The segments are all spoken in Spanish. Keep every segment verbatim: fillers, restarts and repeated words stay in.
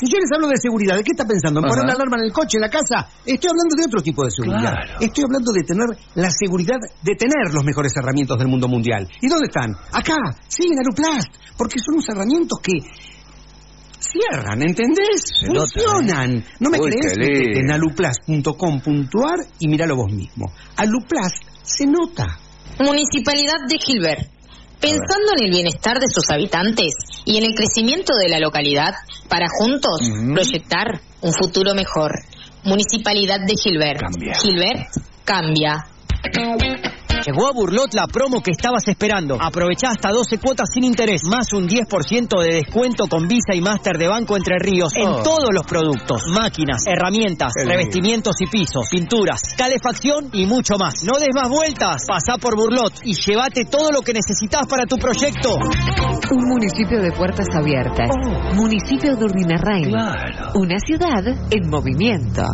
Si yo les hablo de seguridad, ¿de qué está pensando? ¿En poner la alarma en el coche, en la casa? Estoy hablando de otro tipo de seguridad. Claro. Estoy hablando de tener la seguridad de tener los mejores herramientas del mundo mundial. ¿Y dónde están? Acá, sí, en Aluplast. Porque son unos herramientas que cierran, ¿entendés? Se Funcionan. Nota, ¿eh? ¿No me Uy, crees? Métete en aluplast punto com punto ar y míralo vos mismo. Aluplast se nota. Municipalidad de Gilbert. Pensando en el bienestar de sus habitantes y en el crecimiento de la localidad, para juntos uh-huh. proyectar un futuro mejor. Municipalidad de Gilbert. Cambia. Gilbert cambia. Llegó a Burlot la promo que estabas esperando. Aprovechá hasta doce cuotas sin interés, más un diez por ciento de descuento con Visa y Master de Banco Entre Ríos en oh. todos los productos. Máquinas, herramientas, Qué revestimientos y pisos, pinturas, calefacción y mucho más. No des más vueltas. Pasá por Burlot y llévate todo lo que necesitas para tu proyecto. Un municipio de puertas abiertas. Oh. Municipio de Urdinarrain. Claro. Una ciudad en movimiento.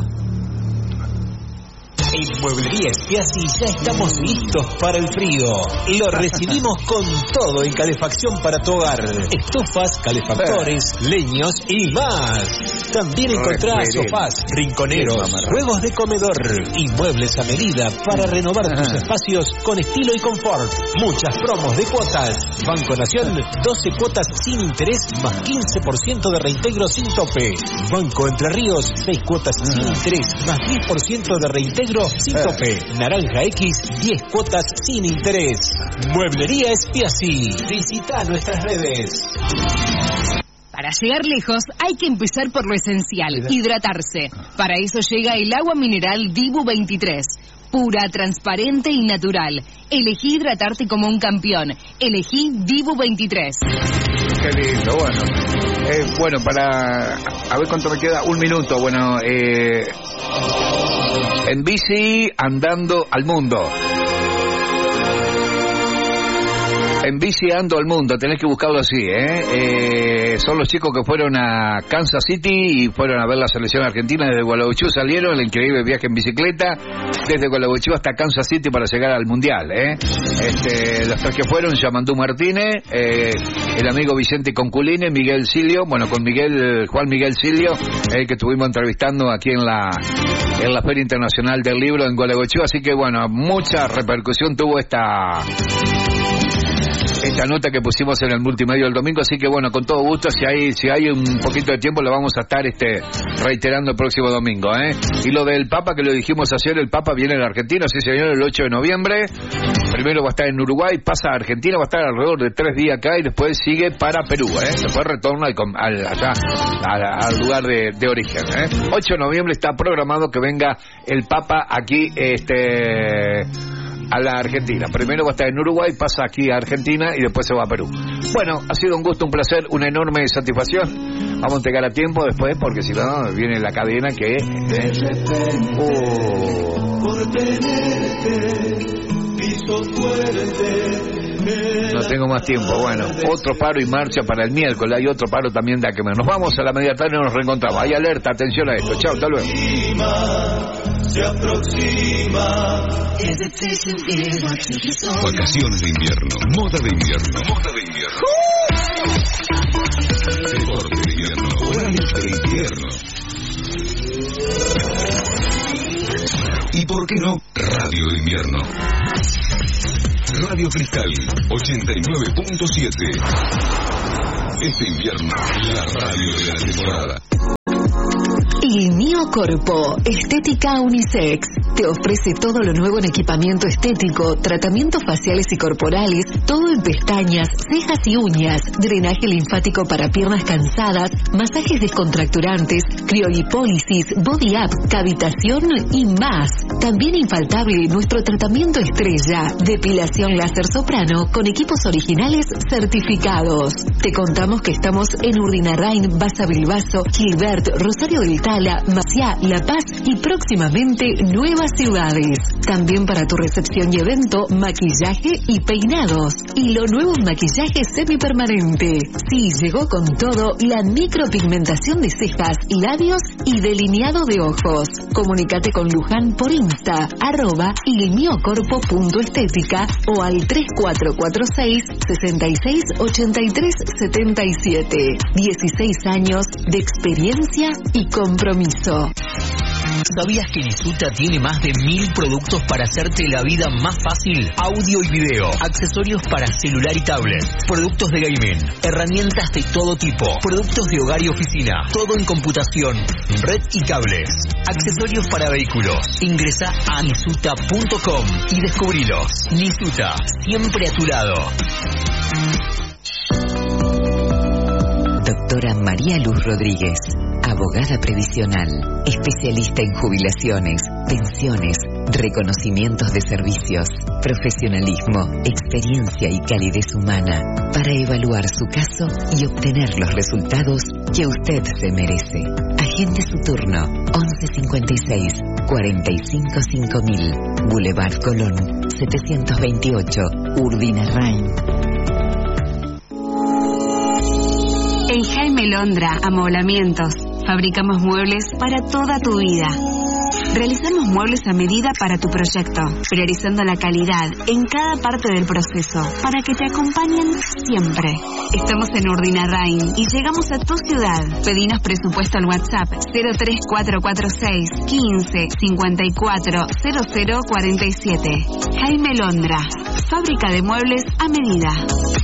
En Mueblería Spiazzi ya estamos listos para el frío. Lo recibimos con todo en calefacción para tu hogar. Estufas, calefactores, leños y más. También encontrarás sofás, rinconeros, juegos de comedor y muebles a medida para renovar tus espacios con estilo y confort. Muchas promos de cuotas. Banco Nación, doce cuotas sin interés más quince por ciento de reintegro sin tope. Banco Entre Ríos, seis cuotas sin interés más diez por ciento de reintegro sin tope. Naranja X, diez cuotas sin interés. Mueblería Spiazzi. Visita nuestras redes. Para llegar lejos hay que empezar por lo esencial, hidratarse. Para eso llega el agua mineral Dibu veintitrés. Pura, transparente y natural. Elegí hidratarte como un campeón. Elegí Dibu veintitrés. Qué lindo, bueno. Eh, bueno, para... A ver cuánto me queda. Un minuto, bueno. Eh... En bici, andando al mundo. En bici ando al mundo, tenés que buscarlo así, ¿eh? ¿eh? Son los chicos que fueron a Kansas City y fueron a ver la selección argentina. Desde Gualeguaychú salieron, el increíble viaje en bicicleta, desde Gualeguaychú hasta Kansas City para llegar al Mundial, ¿eh? Este, los tres que fueron, Yamandú Martínez, eh, el amigo Vicente Conculine, Miguel Silio, bueno, con Miguel, Juan Miguel Silio, el que estuvimos entrevistando aquí en la, en la Feria Internacional del Libro en Gualeguaychú, así que bueno, mucha repercusión tuvo esta... esta nota que pusimos en el multimedio el domingo, así que bueno, con todo gusto, si hay si hay un poquito de tiempo lo vamos a estar este reiterando el próximo domingo, ¿eh? Y lo del Papa, que lo dijimos ayer, el Papa viene a la Argentina, sí señor, el ocho de noviembre, primero va a estar en Uruguay, pasa a Argentina, va a estar alrededor de tres días acá y después sigue para Perú, ¿eh? Después retorna al, al, allá, al, al lugar de, de origen, ¿eh? ocho de noviembre está programado que venga el Papa aquí, este... a la Argentina. Primero va a estar en Uruguay, pasa aquí a Argentina y después se va a Perú. Bueno, ha sido un gusto, un placer, una enorme satisfacción. Vamos a entregar a tiempo después, porque si no, viene la cadena que... ¿eh? Oh. No tengo más tiempo. Bueno, otro paro y marcha para el miércoles. Hay otro paro también de Aquemer. Nos vamos a la media tarde y nos reencontramos. Hay alerta, atención a esto. Chao, hasta luego. Se aproxima. Vacaciones de invierno, moda de invierno, moda de invierno. Deporte de invierno, horarios de invierno. ¿Y por qué no? Radio de invierno. Radio Cristal ochenta y nueve punto siete. Este invierno, la radio de la temporada. El Mio Corpo, Estética Unisex, te ofrece todo lo nuevo en equipamiento estético, tratamientos faciales y corporales, todo en pestañas, cejas y uñas, drenaje linfático para piernas cansadas, masajes descontracturantes, criolipólisis, body up, cavitación y más. También infaltable nuestro tratamiento estrella, depilación láser soprano con equipos originales certificados. Te contamos que estamos en Urdinarrain, Baza Bilbaso, Gilbert, Rosario del Tala, Maciá, La Paz y próximamente Nueva las ciudades. También para tu recepción y evento, maquillaje y peinados. Y lo nuevo en maquillaje semipermanente. Sí, llegó con todo la micropigmentación de cejas, labios y delineado de ojos. Comunícate con Luján por Insta, arroba ilmiocorpo.estética o al tres cuatro cuatro seis, seis seis ocho tres siete siete. dieciséis años de experiencia y compromiso. ¿Sabías que Nisuta tiene más de mil productos para hacerte la vida más fácil? Audio y video, accesorios para celular y tablet, productos de gaming, herramientas de todo tipo, productos de hogar y oficina, todo en computación, red y cables, accesorios para vehículos. Ingresa a nisuta punto com y descubrilos. Nisuta, siempre a tu lado. Doctora María Luz Rodríguez, abogada previsional, especialista en jubilaciones, pensiones, reconocimientos de servicios, profesionalismo, experiencia y calidez humana para evaluar su caso y obtener los resultados que usted se merece. Agende su turno once cincuenta y seis, cuarenta y cinco cinco mil, Boulevard Colón, setecientos veintiocho, Urdinarrain. En Jaime Londra Amoblamientos fabricamos muebles para toda tu vida. Realizamos muebles a medida para tu proyecto, priorizando la calidad en cada parte del proceso para que te acompañen siempre. Estamos en Urdinarrain y llegamos a tu ciudad. Pedinos presupuesto al WhatsApp cero tres cuatro cuatro seis, quince, cincuenta y cuatro, cero cero cuarenta y siete. Jaime Londra, fábrica de muebles a medida.